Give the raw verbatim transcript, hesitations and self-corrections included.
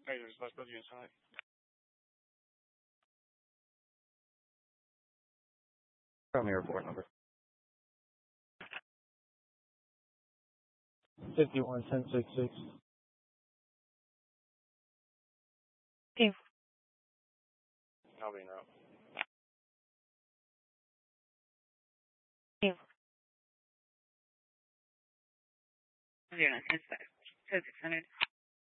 Hey, there's let's put you inside. Tell me your report number. fifty-one ten sixty-six. Okay. I'll be in route. Okay. Zero nine five. So six hundred.